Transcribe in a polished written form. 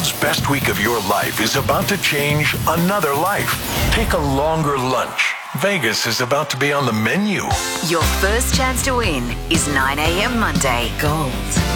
world's best week of your life is about to change another life. Take a longer lunch. Vegas is about to be on the menu. Your first chance to win is 9 a.m. Monday. Gold.